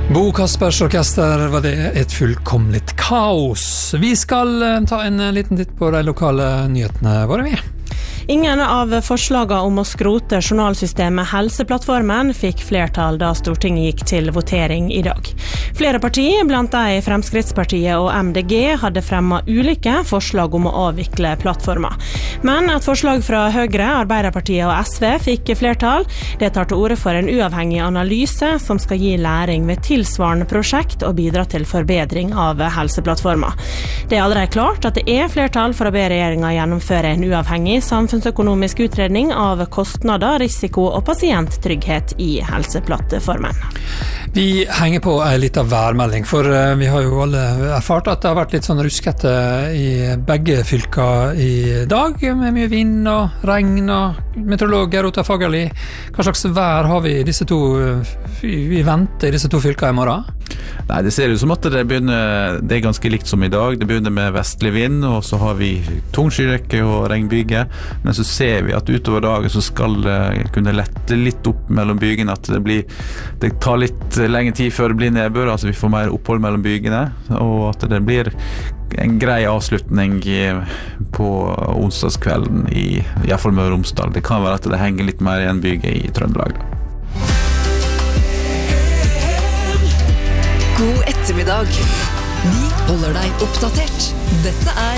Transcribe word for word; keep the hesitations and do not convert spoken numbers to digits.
Bo Kaspers orkester var det et fullkomligt kaos. Vi skal ta en liten titt på de lokale nyhetene våre med. Ingen av forslagene om å skrote journalsystemet Helseplattformen fikk flertall da Stortinget gikk til votering i dag. Flere partier, blant de Fremskrittspartiet og M D G, hadde fremmet ulike forslag om å avvikle plattformen. Men et forslag fra Høyre, Arbeiderpartiet og S V fikk flertall. Det tar til orde for en uavhengig analyse som skal gi læring ved tilsvarende prosjekt og bidra til forbedring av Helseplattformen. Det er allerede klart at det er flertall for å be regjeringen gjennomføre en uavhengig samfunnsøkonomisk utredning av kostnader, risiko og pasienttrygghet i Helseplattformen. Vi henger på en liten værmelding, for vi har jo alle erfart at det har vært litt sånn ruskete i begge fylker i dag, med mye vind og regn, og meteorolog Gerota Fagerli. Hva slags vær har vi i disse to, vi venter i disse to fylkene i morgen? Nei, det ser ut som at det begynner, det er ganske likt som i dag. Det begynner med vestlig vind, og så har vi tung skyrekke og regnbyge. Men så ser vi at utover dagen så skal det kunne lette litt opp mellom bygene, at det blir, det tar litt lenge tid før det blir nedbør, altså vi får mer opphold mellom bygene, og at det blir en grei avslutning på onsdagskvelden i, i hvert fall Møre og Romsdal. Det kan være at det henger litt mer igjen bygget i Trøndelag da. God ettermiddag. Vi holder deg oppdatert. Dette er